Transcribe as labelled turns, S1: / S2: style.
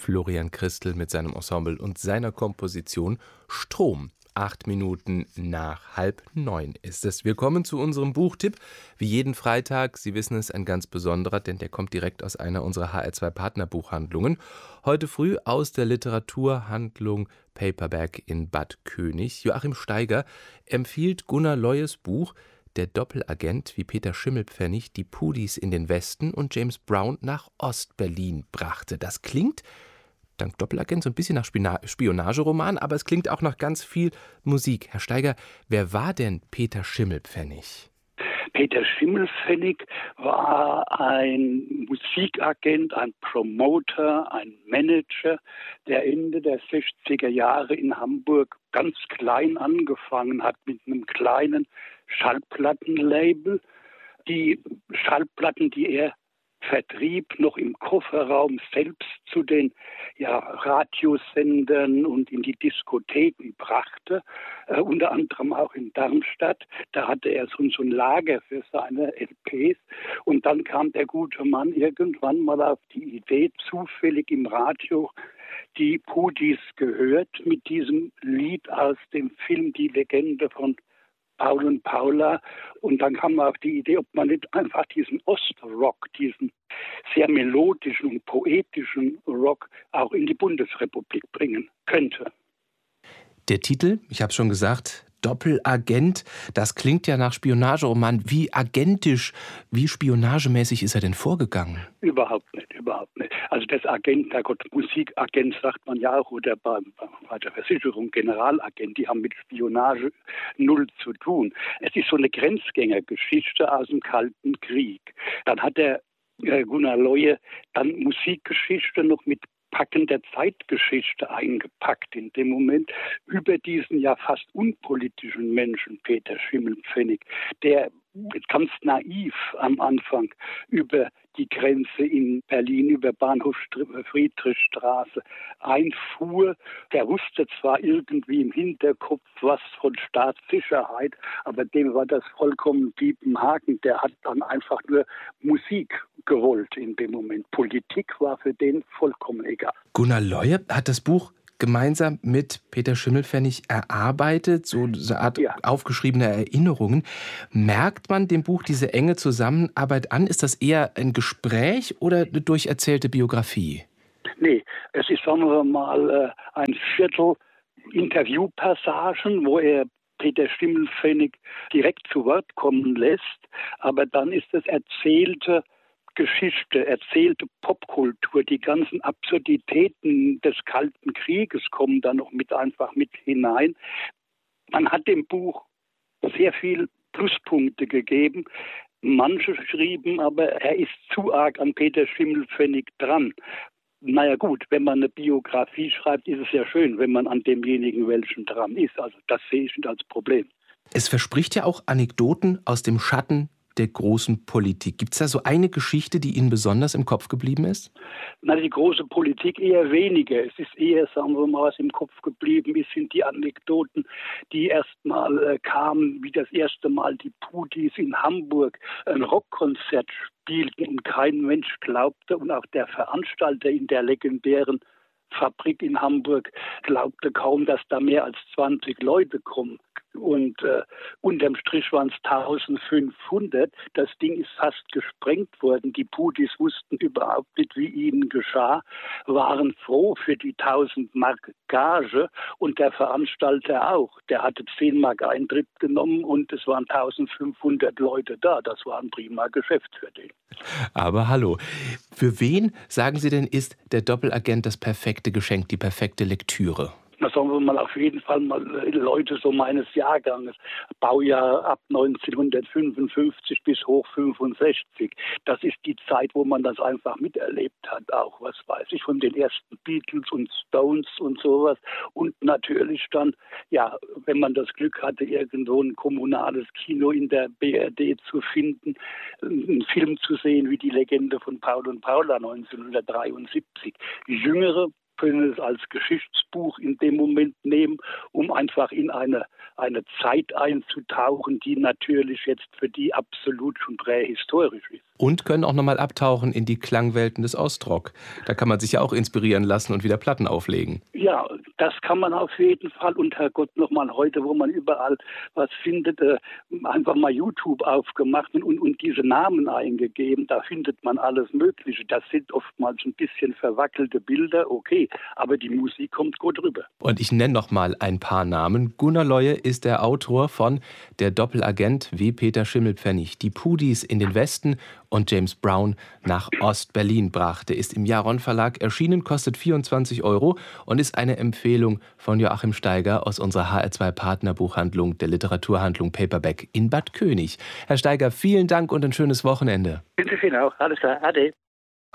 S1: Florian Christl mit seinem Ensemble und seiner Komposition Strom. 8 Minuten nach 8:30 ist es. Wir kommen zu unserem Buchtipp. Wie jeden Freitag, Sie wissen es, ein ganz besonderer, denn der kommt direkt aus einer unserer HR2-Partnerbuchhandlungen. Heute früh aus der Literaturhandlung Paperback in Bad König. Joachim Steiger empfiehlt Gunnar Leues Buch Der Doppelagent, wie Peter Schimmelpfennig die Pudis in den Westen und James Brown nach Ostberlin brachte. Das klingt dank Doppelagent so ein bisschen nach Spionageroman, aber es klingt auch nach ganz viel Musik. Herr Steiger, wer war denn Peter Schimmelpfennig?
S2: Peter Schimmelpfennig war ein Musikagent, ein Promoter, ein Manager, der Ende der 60er Jahre in Hamburg ganz klein angefangen hat mit einem kleinen Schallplattenlabel. Die Schallplatten, die er vertrieb, noch im Kofferraum selbst zu den Radiosendern und in die Diskotheken brachte, unter anderem auch in Darmstadt. Da hatte er so ein Lager für seine LPs und dann kam der gute Mann irgendwann mal auf die Idee, zufällig im Radio die Pudis gehört mit diesem Lied aus dem Film Die Legende von Paul und Paula. Und dann kam man auf die Idee, ob man nicht einfach diesen Ostrock, diesen sehr melodischen und poetischen Rock auch in die Bundesrepublik bringen könnte.
S1: Der Titel, ich habe es schon gesagt, Doppelagent, das klingt ja nach Spionageroman. Wie agentisch, wie spionagemäßig ist er denn vorgegangen?
S2: Überhaupt nicht. Also das Agent, Musikagent sagt man ja auch, oder bei der Versicherung Generalagent, die haben mit Spionage null zu tun. Es ist so eine Grenzgängergeschichte aus dem Kalten Krieg. Dann hat der Gunnar Leue dann Musikgeschichte noch mit Packen der Zeitgeschichte eingepackt in dem Moment über diesen ja fast unpolitischen Menschen Peter Schimmelpfennig, der ganz naiv am Anfang über die Grenze in Berlin, über Bahnhof Friedrichstraße einfuhr. Der wusste zwar irgendwie im Hinterkopf was von Staatssicherheit, aber dem war das vollkommen Diepenhaken. Der hat dann einfach nur Musik gewollt in dem Moment. Politik war für den vollkommen egal.
S1: Gunnar Leue hat das Buch gemeinsam mit Peter Schimmelpfennig erarbeitet, so eine Art aufgeschriebene Erinnerungen. Merkt man dem Buch diese enge Zusammenarbeit an? Ist das eher ein Gespräch oder eine durcherzählte Biografie?
S2: Nee, es ist, sagen wir mal, ein Viertel Interviewpassagen, wo er Peter Schimmelpfennig direkt zu Wort kommen lässt, aber dann ist es erzählte Geschichte, erzählte Popkultur, die ganzen Absurditäten des Kalten Krieges kommen da noch einfach mit hinein. Man hat dem Buch sehr viel Pluspunkte gegeben. Manche schrieben, aber er ist zu arg an Peter Schimmelpfennig dran. Naja gut, wenn man eine Biografie schreibt, ist es ja schön, wenn man an demjenigen welchen dran ist. Also das sehe ich nicht als Problem.
S1: Es verspricht ja auch Anekdoten aus dem Schatten der großen Politik. Gibt es da so eine Geschichte, die Ihnen besonders im Kopf geblieben ist?
S2: Na, die große Politik eher weniger. Es ist eher, sagen wir mal, was im Kopf geblieben ist, sind die Anekdoten, die erstmal kamen, wie das erste Mal die Pudis in Hamburg ein Rockkonzert spielten und kein Mensch glaubte und auch der Veranstalter in der legendären Fabrik in Hamburg glaubte kaum, dass da mehr als 20 Leute kommen. Und unterm Strich waren es 1500. Das Ding ist fast gesprengt worden. Die Pudis wussten überhaupt nicht, wie ihnen geschah, waren froh für die 1000 Mark Gage und der Veranstalter auch. Der hatte 10 Mark Eintritt genommen und es waren 1500 Leute da. Das war ein prima Geschäft für den.
S1: Aber hallo, für wen, sagen Sie denn, ist der Doppelagent das perfekte Geschenk, die perfekte Lektüre?
S2: Na, sagen wir mal, auf jeden Fall mal Leute so meines Jahrganges, Baujahr ab 1955 bis hoch 65. Das ist die Zeit, wo man das einfach miterlebt hat, auch, was weiß ich, von den ersten Beatles und Stones und sowas. Und natürlich dann, ja, wenn man das Glück hatte, irgendwo ein kommunales Kino in der BRD zu finden, einen Film zu sehen wie die Legende von Paul und Paula 1973. Jüngere können es als Geschichtsbuch in dem Moment nehmen, um einfach in eine Zeit einzutauchen, die natürlich jetzt für die absolut schon prähistorisch ist.
S1: Und können auch nochmal abtauchen in die Klangwelten des Ostrock. Da kann man sich ja auch inspirieren lassen und wieder Platten auflegen.
S2: Ja, das kann man auf jeden Fall. Und Herrgott, nochmal heute, wo man überall was findet, einfach mal YouTube aufgemacht und diese Namen eingegeben. Da findet man alles Mögliche. Das sind oftmals ein bisschen verwackelte Bilder, okay. Aber die Musik kommt gut rüber.
S1: Und ich nenne noch mal ein paar Namen. Gunnar Leue ist der Autor von Der Doppelagent wie Peter Schimmelpfennig die Pudis in den Westen und James Brown nach Ost-Berlin brachte. Ist im Jaron Verlag erschienen, kostet 24 € und ist eine Empfehlung von Joachim Steiger aus unserer HR2-Partnerbuchhandlung, der Literaturhandlung Paperback in Bad König. Herr Steiger, vielen Dank und ein schönes Wochenende.
S2: Wünsche ich Ihnen auch. Alles klar. Ade.